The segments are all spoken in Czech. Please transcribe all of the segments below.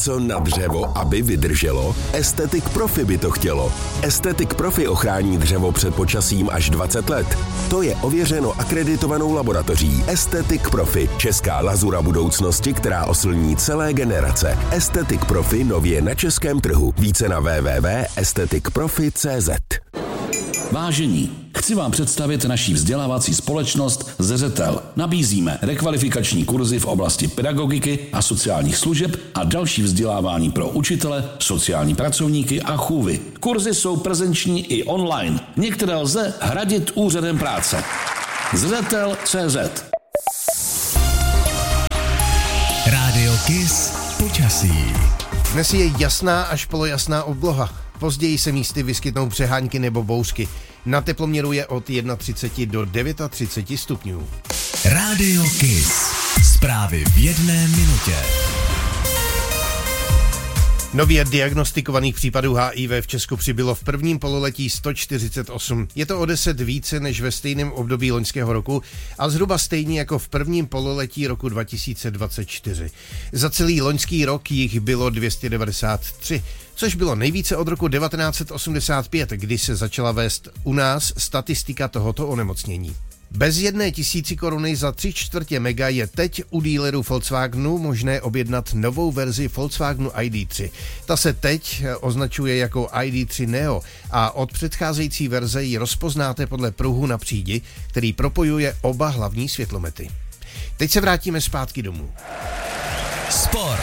něco na dřevo, aby vydrželo? Estetic Profi by to chtělo. Estetic Profi ochrání dřevo před počasím až 20 let. To je ověřeno akreditovanou laboratoří Estetic Profi, česká lazura budoucnosti, která oslní celé generace. Estetic Profi nově na českém trhu. Více na www.esteticprofi.cz. Vážení, chci vám představit naší vzdělávací společnost Zeřetel. Nabízíme rekvalifikační kurzy v oblasti pedagogiky a sociálních služeb a další vzdělávání pro učitele, sociální pracovníky a chůvy. Kurzy jsou prezenční i online. Některé lze hradit úřadem práce. Zřetel.cz. Rádio Kiss počasí. Dnes je jasná až polojasná obloha. Později se místy vyskytnou přehánky nebo bouřky. Na teploměru je od 31 do 39 stupňů. Rádio Kiss. Zprávy v 1 minutě. Nově diagnostikovaných případů HIV v Česku přibylo v prvním pololetí 148. Je to o 10 více než ve stejném období loňského roku a zhruba stejně jako v prvním pololetí roku 2024. Za celý loňský rok jich bylo 293, což bylo nejvíce od roku 1985, kdy se začala vést u nás statistika tohoto onemocnění. Bez 1 000 koruny za 3/4 mega je teď u dílerů Volkswagenu možné objednat novou verzi Volkswagenu ID3. Ta se teď označuje jako ID3 Neo a od předcházející verze ji rozpoznáte podle pruhu na přídi, který propojuje oba hlavní světlomety. Teď se vrátíme zpátky domů. Sport.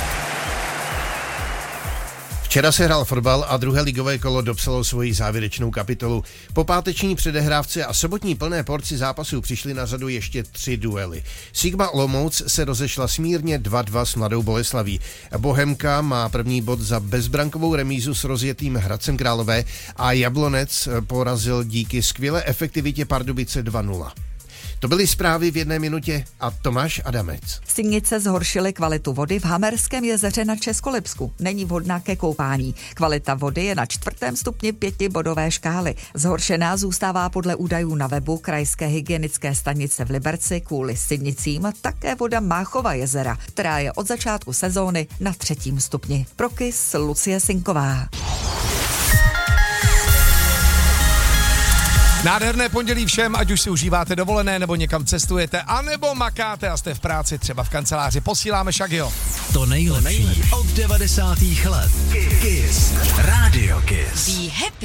Včera se hrál fotbal a druhé ligové kolo dopsalo svoji závěrečnou kapitolu. Po páteční předehrávce a sobotní plné porci zápasů přišly na řadu ještě 3 duely. Sigma Olomouc se rozešla smírně 2-2 s Mladou Boleslaví. Bohemka má první bod za bezbrankovou remízu s rozjetým Hradcem Králové a Jablonec porazil díky skvělé efektivitě Pardubice 2-0. To byly zprávy v 1 minutě a Tomáš Adamec. Sinice zhoršily kvalitu vody v Hamerském jezeře na Českolipsku. Není vhodná ke koupání. Kvalita vody je na 4. stupni 5bodové škály. Zhoršená zůstává podle údajů na webu Krajské hygienické stanice v Liberci kvůli sinicím také voda Máchova jezera, která je od začátku sezóny na 3. stupni. Pro Kiss Lucie Sinková. Nádherné pondělí všem, ať už si užíváte dovolené, nebo někam cestujete, anebo makáte a jste v práci, třeba v kanceláři. Posíláme Shaggyho. To nejlepší od 90. let. Kiss. Radio Kiss. Be happy.